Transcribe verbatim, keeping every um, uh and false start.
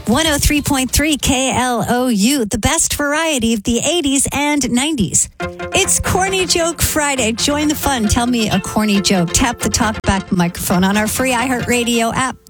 one oh three point three K L O U, the best variety of the eighties and nineties. It's Corny Joke Friday. Join the fun. Tell me a corny joke. Tap the talkback microphone on our free iHeartRadio app.